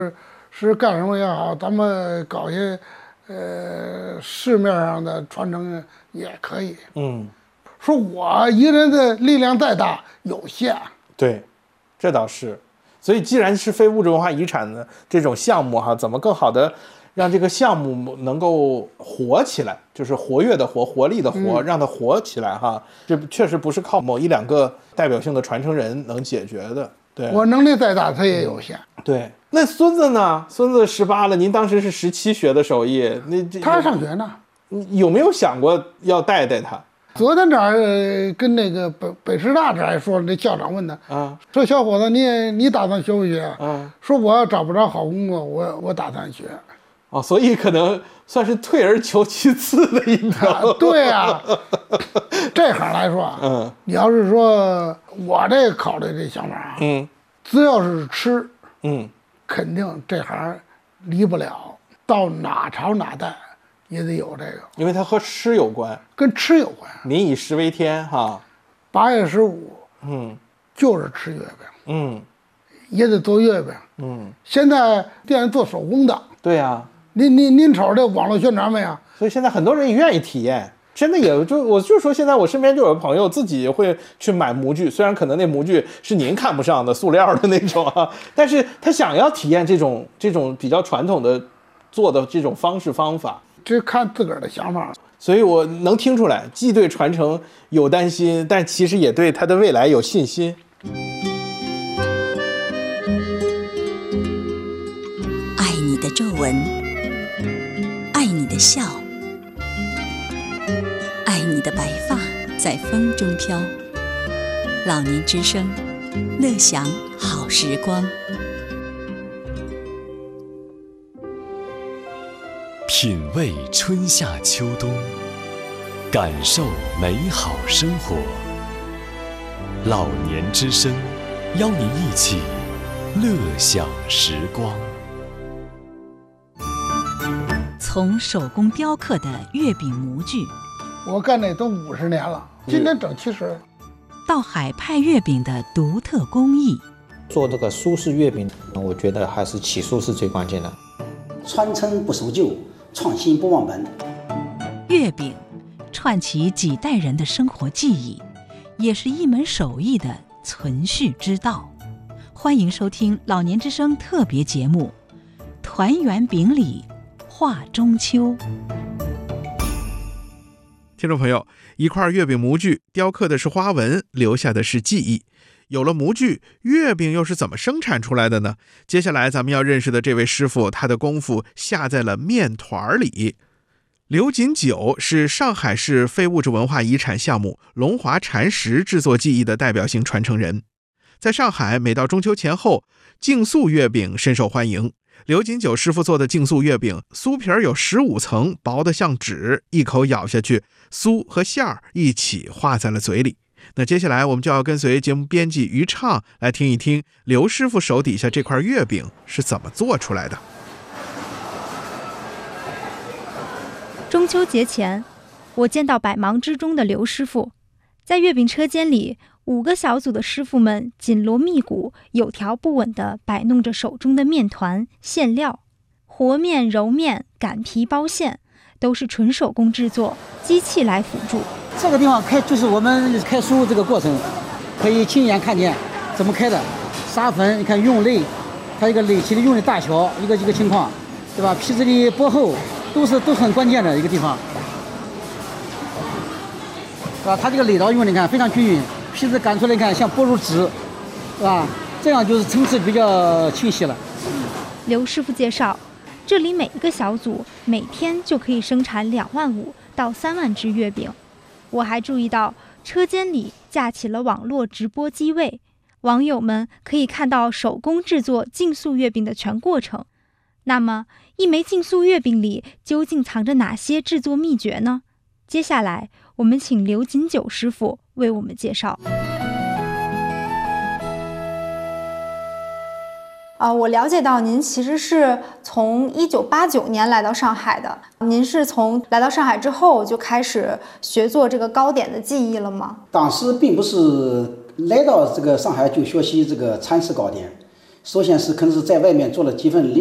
是干什么也好，咱们搞些市面上的传承也可以。说我一个人的力量再大有限。 对，这倒是。所以既然是非物质文化遗产的这种项目哈，怎么更好的让这个项目能够活起来，就是活跃的活，活力的活，让它活起来哈。这确实不是靠某一两个代表性的传承人能解决的。对， 我能力再大，他也有限。 对，那孙子呢？孙子18了，您当时是17学的手艺， 他还上学呢。 你有没有想过要带他？ 昨天这儿跟那个北师大这还说，那校长问他说小伙子，你打算学不学？说我要找不着好工作，我打算学。 所以可能算是退而求其次的一条。 对啊，这行来说你要是说我这考虑这想法只要是吃，肯定这行离不了，到哪朝哪代也得有这个， 因为它和吃有关， 跟吃有关。 民以食为天哈。 8月15，就是吃月饼，也得做月饼，现在店里做手工的。 对呀， 您瞅这网络宣传没有？ 所以现在很多人也愿意体验，真的我就说现在我身边就有朋友自己会去买模具，虽然可能那模具是您看不上的塑料的那种但是他想要体验这种比较传统的做的这种方式方法。 这看自个儿的想法， 所以我能听出来，既对传承有担心，但其实也对它的未来有信心。 爱你的皱纹，爱你的笑，爱你的白发在风中飘。老年之声，乐享好时光。 品味春夏秋冬，感受美好生活。老年之声，邀您一起乐享时光。 从手工雕刻的月饼模具， 我干这都50年了，今年整70。 到海派月饼的独特工艺， 做这个苏式月饼，我觉得还是起酥是最关键的。 传承不守旧，创新不忘本。 月饼串起几代人的生活记忆，也是一门手艺的存续之道。欢迎收听老年之声特别节目《团圆饼里话中秋》。 听众朋友，一块月饼模具雕刻的是花纹，留下的是记忆。有了模具，月饼又是怎么生产出来的呢？接下来咱们要认识的这位师傅，他的功夫下在了面团里。刘锦九是上海市非物质文化遗产项目龙华禅石制作技艺的代表性传承人。在上海，每到中秋前后，净素月饼深受欢迎。刘锦九师傅做的净素月饼，酥皮有15层，薄得像纸，一口咬下去，酥和馅儿一起化在了嘴里。那接下来我们就要跟随节目编辑于畅来听一听刘师傅手底下这块月饼是怎么做出来的。 中秋节前，我见到百忙之中的刘师傅，在月饼车间里，5个小组的师傅们紧锣密鼓、有条不紊地摆弄着手中的面团、馅料，和面、揉面、擀皮、包馅，都是纯手工制作，机器来辅助。 这个地方就是我们开酥这个过程，可以亲眼看见怎么开的。撒粉，你看用类，它一个垒起的用的大小，一个情况，对吧？皮子的薄厚都很关键的一个地方，是吧？它这个垒刀用的你看非常均匀，皮子擀出来看像薄如纸，是吧？这样就是层次比较清晰了。 刘师傅介绍，这里每一个小组每天就可以生产2万5到3万只月饼。我还注意到车间里架起了网络直播机位，网友们可以看到手工制作净素月饼的全过程。那么一枚净素月饼里究竟藏着哪些制作秘诀呢？接下来我们请刘锦九师傅为我们介绍。 我了解到您其实是从1989年来到上海的。您是从来到上海之后就开始学做这个糕点的技艺了吗？ 当时并不是来到这个上海就学习这个禅式糕点， 首先是可能是在外面做了几份